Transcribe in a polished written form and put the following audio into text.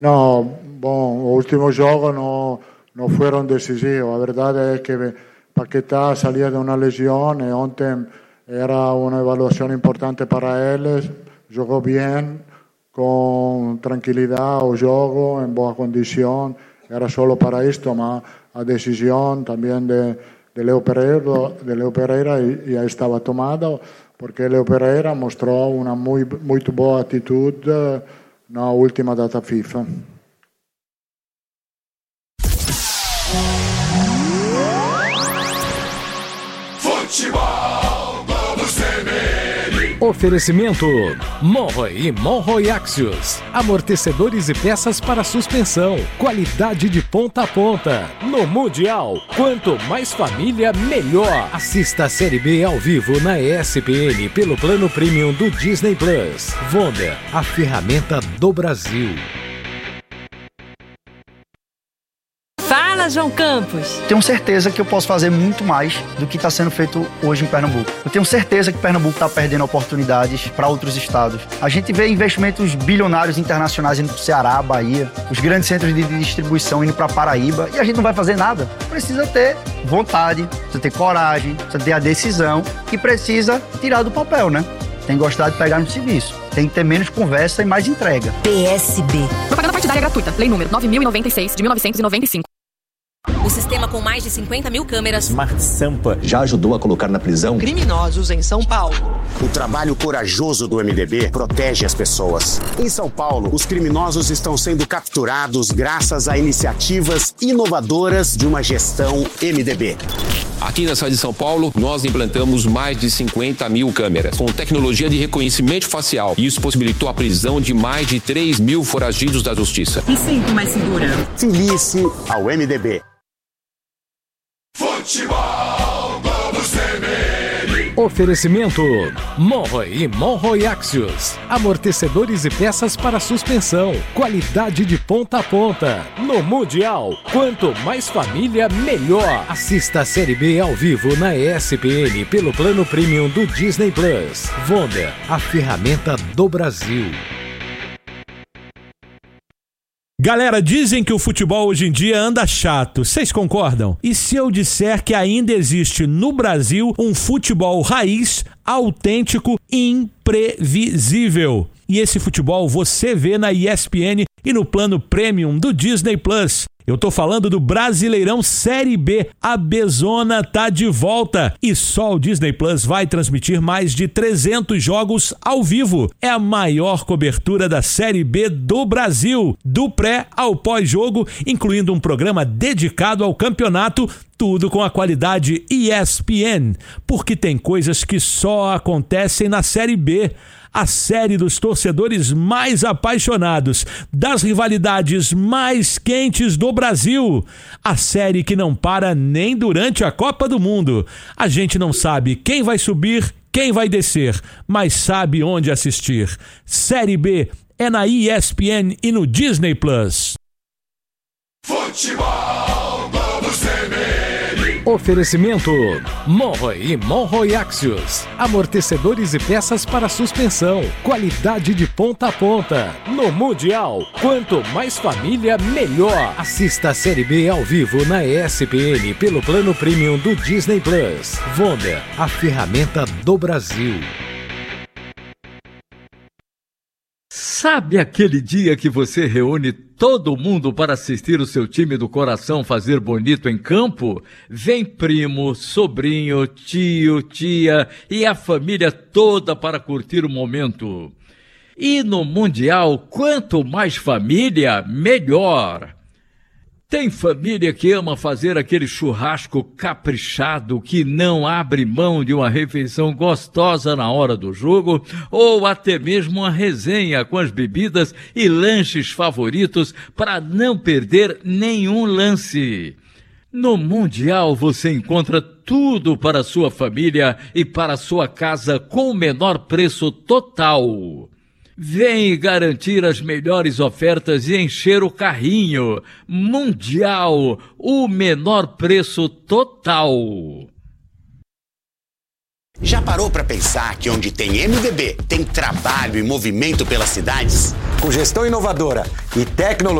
No, bom, o último jogo não foram decisivos. A verdade é que Paquetá saía de uma lesão e ontem era uma avaliação importante para eles. Jogou bem, com tranquilidade o jogo, em boa condição. Era só para isto, mas a decisão também de Leo Pereira já estava tomada, porque Leo Pereira mostrou uma muito boa atitude na última data FIFA. Futebol Globos Vermelho. Oferecimento Monroe e Monroe Axios. Amortecedores e peças para suspensão. Qualidade de ponta a ponta. No Mundial, quanto mais família, melhor. Assista a Série B ao vivo na ESPN pelo plano premium do Disney Plus. Vonda, a ferramenta do Brasil. Fala, João Campos. Tenho certeza que eu posso fazer muito mais do que está sendo feito hoje em Pernambuco. Eu tenho certeza que Pernambuco está perdendo oportunidades para outros estados. A gente vê investimentos bilionários internacionais indo para o Ceará, Bahia, os grandes centros de distribuição indo para Paraíba, e a gente não vai fazer nada. Precisa ter vontade, precisa ter coragem, precisa ter a decisão e precisa tirar do papel, né? Tem que gostar de pegar no serviço. Tem que ter menos conversa e mais entrega. PSB. Propaganda partidária gratuita. Lei número 9.096, de 1995. O sistema com mais de 50 mil câmeras Smart Sampa já ajudou a colocar na prisão criminosos em São Paulo. O trabalho corajoso do MDB protege as pessoas. Em São Paulo, os criminosos estão sendo capturados graças a iniciativas inovadoras de uma gestão MDB. Aqui na cidade de São Paulo, nós implantamos mais de 50 mil câmeras, com tecnologia de reconhecimento facial. Isso possibilitou a prisão de mais de 3 mil foragidos da justiça. Me sinto mais segura. Filie-se ao MDB. Futebol Globos Vermelho. Oferecimento Monroe e Monroe Axios. Amortecedores e peças para suspensão. Qualidade de ponta a ponta. No Mundial, quanto mais família, melhor. Assista a Série B ao vivo na ESPN pelo plano premium do Disney Plus. Vonda, a ferramenta do Brasil. Galera, dizem que o futebol hoje em dia anda chato. Vocês concordam? E se eu disser que ainda existe no Brasil um futebol raiz, autêntico, imprevisível? E esse futebol você vê na ESPN e no plano premium do Disney Plus. Eu tô falando do Brasileirão Série B. A Bezona tá de volta e só o Disney Plus vai transmitir mais de 300 jogos ao vivo. É a maior cobertura da Série B do Brasil, do pré ao pós-jogo, incluindo um programa dedicado ao campeonato, tudo com a qualidade ESPN, porque tem coisas que só acontecem na Série B. A série dos torcedores mais apaixonados, das rivalidades mais quentes do Brasil. A série que não para nem durante a Copa do Mundo. A gente não sabe quem vai subir, quem vai descer, mas sabe onde assistir. Série B é na ESPN e no Disney Plus. Futebol Globos Vermelho. Oferecimento Monroe e Monroe Axios. Amortecedores e peças para suspensão. Qualidade de ponta a ponta. No Mundial, quanto mais família, melhor. Assista a Série B ao vivo na ESPN pelo plano premium do Disney Plus. Vonda, a ferramenta do Brasil. Sabe aquele dia que você reúne todo mundo para assistir o seu time do coração fazer bonito em campo? Vem primo, sobrinho, tio, tia e a família toda para curtir o momento. E no Mundial, quanto mais família, melhor. Tem família que ama fazer aquele churrasco caprichado que não abre mão de uma refeição gostosa na hora do jogo, ou até mesmo uma resenha com as bebidas e lanches favoritos para não perder nenhum lance. No Mundial você encontra tudo para sua família e para sua casa com o menor preço total. Vem garantir as melhores ofertas e encher o carrinho. Mundial, o menor preço total. Já parou para pensar que onde tem MDB, tem trabalho e movimento pelas cidades? Com gestão inovadora e tecnologia